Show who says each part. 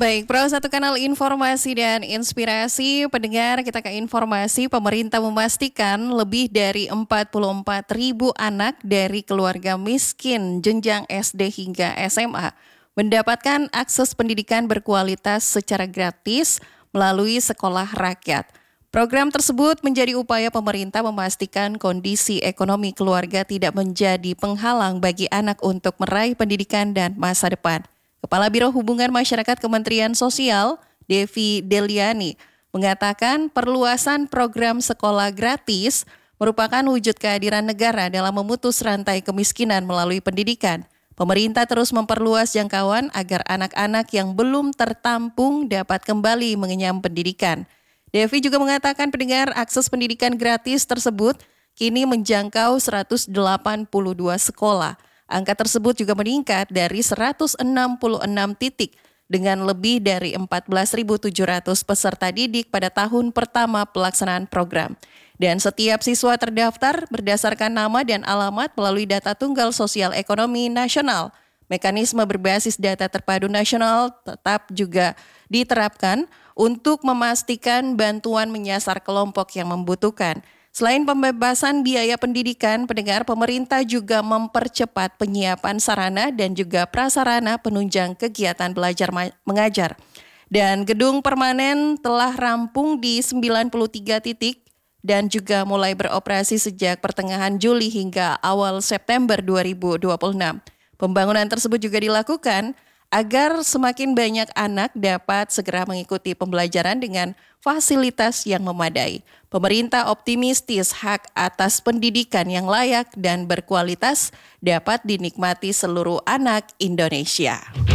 Speaker 1: Baik, Pro satu kanal informasi dan inspirasi. Pendengar, kita ke informasi. Pemerintah memastikan lebih dari 44.000 anak dari keluarga miskin jenjang SD hingga SMA mendapatkan akses pendidikan berkualitas secara gratis melalui sekolah rakyat. Program tersebut menjadi upaya pemerintah memastikan kondisi ekonomi keluarga tidak menjadi penghalang bagi anak untuk meraih pendidikan dan masa depan. Kepala Biro Hubungan Masyarakat Kementerian Sosial, Devi Deliani, mengatakan perluasan program sekolah gratis merupakan wujud kehadiran negara dalam memutus rantai kemiskinan melalui pendidikan. Pemerintah terus memperluas jangkauan agar anak-anak yang belum tertampung dapat kembali mengenyam pendidikan. Devi juga mengatakan pendengar akses pendidikan gratis tersebut kini menjangkau 182 sekolah. Angka tersebut juga meningkat dari 166 titik dengan lebih dari 14.700 peserta didik pada tahun pertama pelaksanaan program. Dan setiap siswa terdaftar berdasarkan nama dan alamat melalui data tunggal sosial ekonomi nasional. Mekanisme berbasis data terpadu nasional tetap juga diterapkan untuk memastikan bantuan menyasar kelompok yang membutuhkan. Selain pembebasan biaya pendidikan, pendengar, pemerintah juga mempercepat penyiapan sarana dan juga prasarana penunjang kegiatan belajar mengajar. Dan gedung permanen telah rampung di 93 titik dan juga mulai beroperasi sejak pertengahan Juli hingga awal September 2026. Pembangunan tersebut juga dilakukan agar semakin banyak anak dapat segera mengikuti pembelajaran dengan fasilitas yang memadai. Pemerintah optimistis hak atas pendidikan yang layak dan berkualitas dapat dinikmati seluruh anak Indonesia.